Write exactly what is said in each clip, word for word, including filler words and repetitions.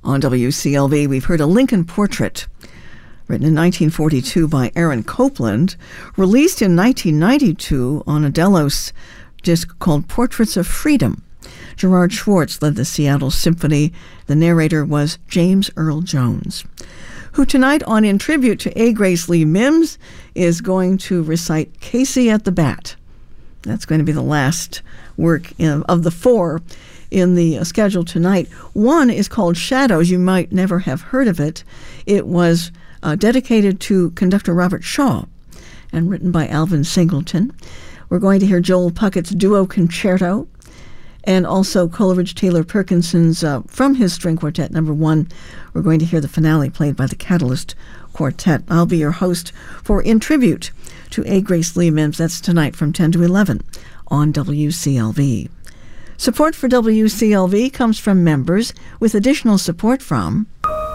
On W C L V, we've heard a Lincoln Portrait, written in nineteen forty-two by Aaron Copland, released in nineteen ninety-two on a Delos disc called Portraits of Freedom. Gerard Schwartz led the Seattle Symphony. The narrator was James Earl Jones, who tonight on In Tribute to A. Grace Lee Mims is going to recite Casey at the Bat. That's going to be the last work in, of the four in the schedule tonight. One is called Shadows. You might never have heard of it. It was uh, dedicated to conductor Robert Shaw and written by Alvin Singleton. We're going to hear Joel Puckett's Duo Concerto, and also Coleridge Taylor Perkinson's, uh, from his string quartet number one, we're going to hear the finale played by the Catalyst Quartet. I'll be your host for In Tribute to A. Grace Lee Mims. That's tonight from ten to eleven on W C L V. Support for W C L V comes from members, with additional support from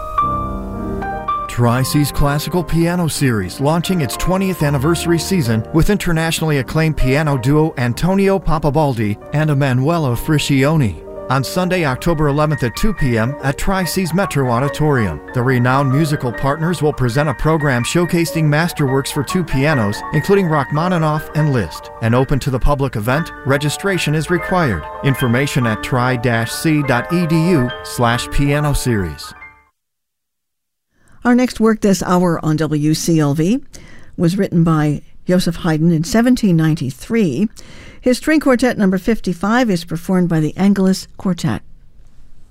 Tri-C's Classical Piano Series, launching its twentieth anniversary season with internationally acclaimed piano duo Antonio Papabaldi and Emanuela Friscioni. On Sunday, October eleventh at two p.m. at Tri-C's Metro Auditorium. The renowned musical partners will present a program showcasing masterworks for two pianos, including Rachmaninoff and Liszt. An open to the public event, registration is required. Information at tri-c.edu slash piano series. Our next work this hour on W C L V was written by Joseph Haydn in seventeen ninety-three. His string quartet number fifty-five is performed by the Angelus Quartet.